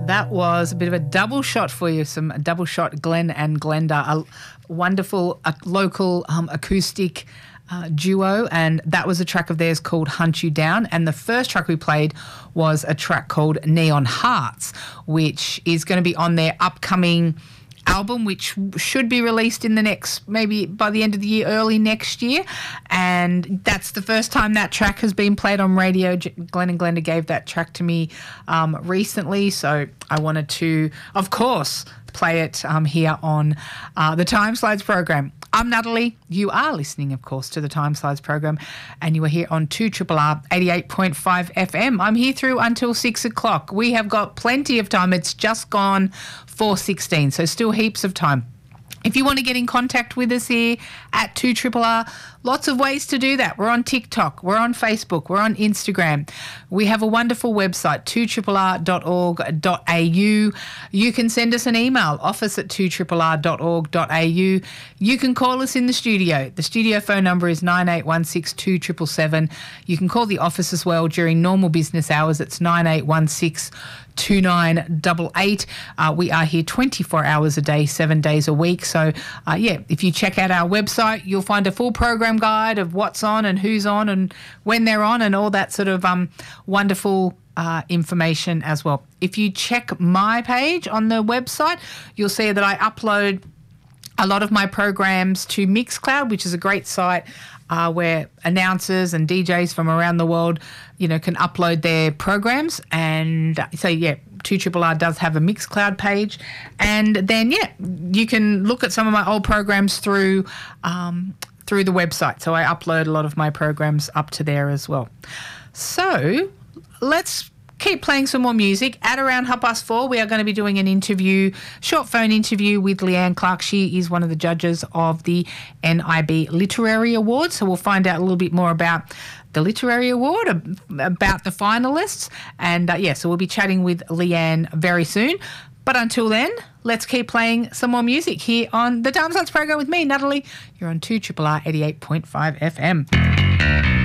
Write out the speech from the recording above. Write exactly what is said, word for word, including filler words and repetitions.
That was a bit of a double shot for you, some double shot Glenn and Glenda, a wonderful uh, local um, acoustic uh, duo, and that was a track of theirs called Hunt You Down. And the first track we played was a track called Neon Hearts, which is going to be on their upcoming album, which should be released in the next, maybe by the end of the year, early next year. And that's the first time that track has been played on radio. Glenn and Glenda gave that track to me um, recently, so I wanted to, of course, play it um, here on uh, the Time Slides program. I'm Natalie. You are listening, of course, to the Time Slides program, and you are here on two R R R eighty-eight point five F M. I'm here through until six o'clock. We have got plenty of time. It's just gone four sixteen, so still heaps of time. If you want to get in contact with us here at two R R R, lots of ways to do that. We're on TikTok, we're on Facebook, we're on Instagram. We have a wonderful website, two R R R dot org dot A U. You can send us an email, office at two R R R dot org dot A U. You can call us in the studio. The studio phone number is nine eight one six, two seven seven seven. You can call the office as well during normal business hours. It's nine eight one six, two nine eight eight. Uh, we are here twenty-four hours a day, seven days a week. So, uh, yeah, if you check out our website, you'll find a full program guide of what's on and who's on and when they're on and all that sort of um, wonderful uh, information as well. If you check my page on the website, you'll see that I upload a lot of my programs to Mixcloud, which is a great site uh, where announcers and D Js from around the world, you know, can upload their programs. And so, yeah, two R R R does have a Mixcloud page. And then, yeah, you can look at some of my old programs through um, through the website. So I upload a lot of my programs up to there as well. So let's keep playing some more music. At around half past four, we are going to be doing an interview, short phone interview with Leanne Clark. She is one of the judges of the N I B Literary Award. So we'll find out a little bit more about the Literary Award, about the finalists. And, uh, yeah, so we'll be chatting with Leanne very soon. But until then, let's keep playing some more music here on the Time Slides program with me, Natalie. You're on two R R R eighty-eight point five F M.